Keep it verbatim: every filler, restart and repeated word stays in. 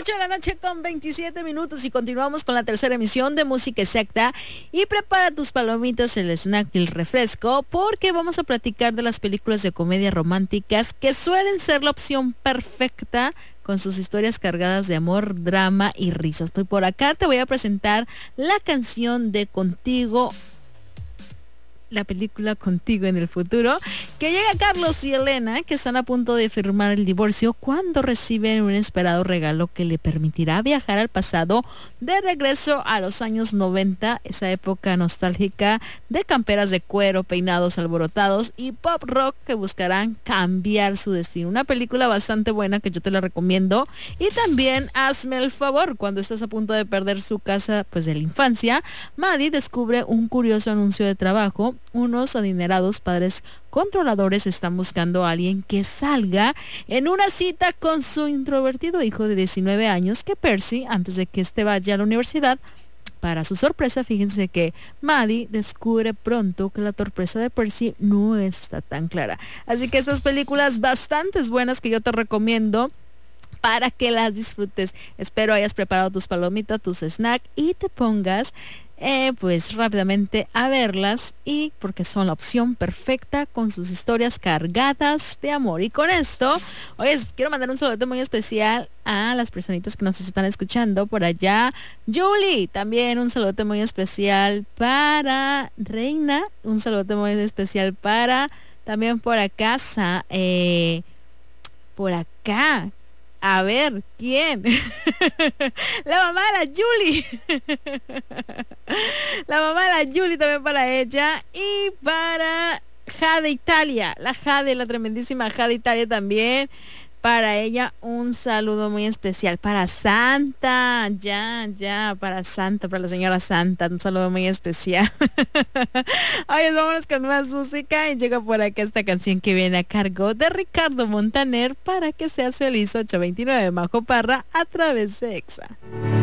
ocho de la noche con veintisiete minutos y continuamos con la tercera emisión de Música Exacta. Y prepara tus palomitas, el snack y el refresco, porque vamos a platicar de las películas de comedia románticas que suelen ser la opción perfecta con sus historias cargadas de amor, drama y risas. Pues por acá te voy a presentar la canción de Contigo, la película Contigo en el Futuro, que llega Carlos y Elena, que están a punto de firmar el divorcio cuando reciben un inesperado regalo que le permitirá viajar al pasado de regreso a los años noventa, esa época nostálgica de camperas de cuero, peinados alborotados y pop rock que buscarán cambiar su destino. Una película bastante buena que yo te la recomiendo. Y también Hazme el favor, cuando estás a punto de perder su casa pues de la infancia, Maddie descubre un curioso anuncio de trabajo. Unos adinerados padres controladores están buscando a alguien que salga en una cita con su introvertido hijo de diecinueve años, que Percy, antes de que éste vaya a la universidad. Para su sorpresa, fíjense que Maddie descubre pronto que la torpeza de Percy no está tan clara. Así que estas películas bastante buenas que yo te recomiendo para que las disfrutes. Espero hayas preparado tus palomitas, tus snacks y te pongas Eh, pues rápidamente a verlas, y porque son la opción perfecta con sus historias cargadas de amor. Y con esto, hoy quiero mandar un saludo muy especial a las personitas que nos están escuchando por allá. Julie, también un saludo muy especial para Reina, un saludo muy especial para también por acá, eh, por acá. A ver, ¿quién? La mamá de la Julie. La mamá de la Julie también para ella. Y para Jade Italia. La Jade, la tremendísima Jade Italia también. Para ella un saludo muy especial. Para Santa. Ya, ya, para Santa, para la señora Santa. Un saludo muy especial. Oye, vámonos con más música. Y llega por acá esta canción que viene a cargo de Ricardo Montaner, para que seas feliz. Ocho veintinueve, Majo Parra, a través de Exa.